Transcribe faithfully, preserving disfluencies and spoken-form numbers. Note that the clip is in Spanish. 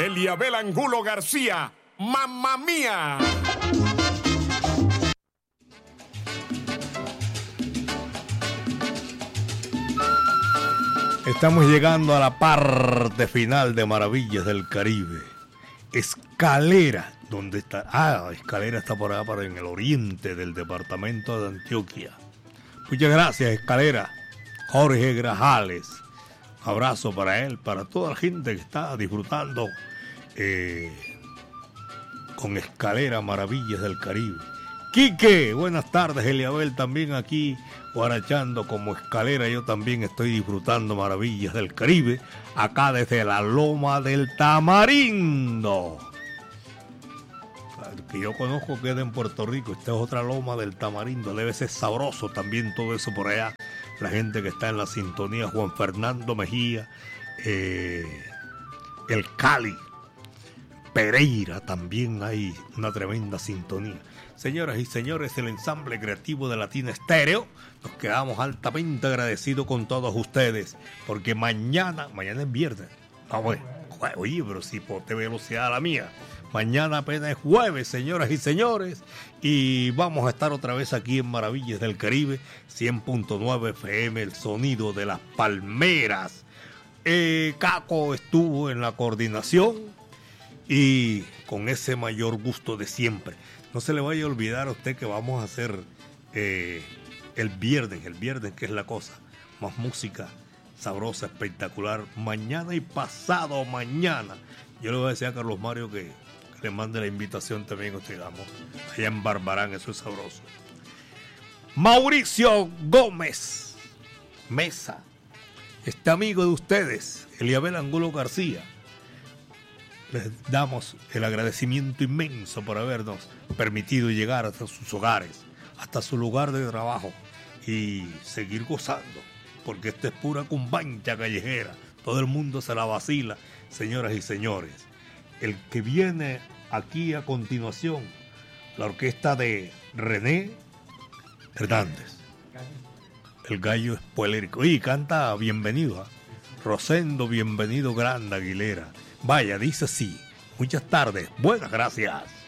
Eliabel Angulo García, ¡Mamma Mía! Estamos llegando a la parte final de Maravillas del Caribe. Escalera, ¿dónde está? Ah, Escalera está por allá, para en el oriente del departamento de Antioquia. Muchas gracias, Escalera. Jorge Grajales. Abrazo para él, para toda la gente que está disfrutando eh, con Escalera Maravillas del Caribe. Quique, buenas tardes. Eliabel también aquí guarachando como Escalera. Yo también estoy disfrutando Maravillas del Caribe acá desde la Loma del Tamarindo. El que yo conozco queda en Puerto Rico. Esta es otra Loma del Tamarindo. Debe ser sabroso también todo eso por allá. La gente que está en la sintonía, Juan Fernando Mejía, eh, el Cali, Pereira, también hay una tremenda sintonía. Señoras y señores, el ensamble creativo de Latina Estéreo, nos quedamos altamente agradecidos con todos ustedes, porque mañana, mañana es viernes, vamos, oye, pero si por velocidad a la mía, mañana apenas es jueves, señoras y señores, y vamos a estar otra vez aquí en Maravillas del Caribe, cien punto nueve F M, el sonido de las palmeras. Eh, Caco estuvo en la coordinación y con ese mayor gusto de siempre. No se le vaya a olvidar a usted que vamos a hacer eh, el viernes, el viernes que es la cosa, más música sabrosa, espectacular, mañana y pasado mañana. Yo le voy a decir a Carlos Mario que, que le mande la invitación también, que digamos, allá en Barbarán, eso es sabroso. Mauricio Gómez Mesa, este amigo de ustedes, Eliabel Angulo García, les damos el agradecimiento inmenso por habernos permitido llegar hasta sus hogares, hasta su lugar de trabajo y seguir gozando, porque esta es pura cumbancha callejera, todo el mundo se la vacila, señoras y señores. El que viene aquí a continuación, la orquesta de René Hernández, el gallo espuelérico, y canta Bienvenido, ¿eh? Rosendo Bienvenido Grande Aguilera. Vaya, dice así. Muchas tardes, buenas gracias.